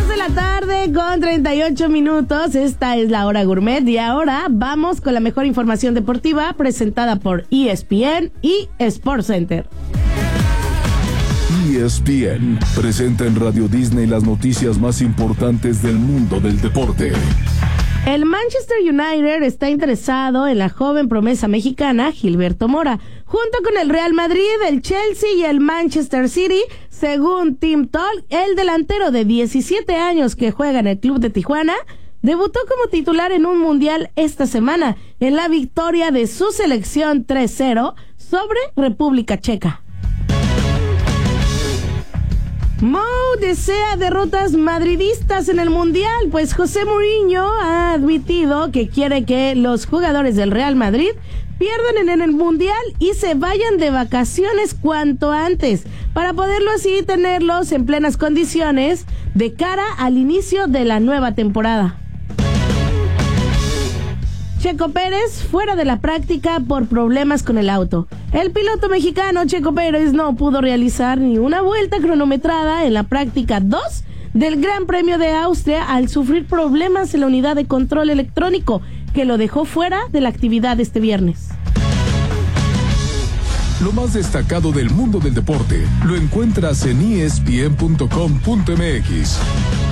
Con 38 minutos, esta es la hora gourmet y ahora vamos con la mejor información deportiva presentada por ESPN y SportsCenter. ESPN presenta en Radio Disney las noticias más importantes del mundo del deporte. El Manchester United está interesado en la joven promesa mexicana Gilberto Mora, junto con el Real Madrid, el Chelsea y el Manchester City. Según Team Talk, el delantero de 17 años que juega en el club de Tijuana debutó como titular en un mundial esta semana en la victoria de su selección 3-0 sobre República Checa. Mou desea derrotas madridistas en el Mundial, pues José Mourinho ha admitido que quiere que los jugadores del Real Madrid pierdan en el Mundial y se vayan de vacaciones cuanto antes, para poderlo así tenerlos en plenas condiciones de cara al inicio de la nueva temporada. Checo Pérez fuera de la práctica por problemas con el auto. El piloto mexicano Checo Pérez no pudo realizar ni una vuelta cronometrada en la práctica 2 del Gran Premio de Austria al sufrir problemas en la unidad de control electrónico que lo dejó fuera de la actividad este viernes. Lo más destacado del mundo del deporte lo encuentras en ESPN.com.mx.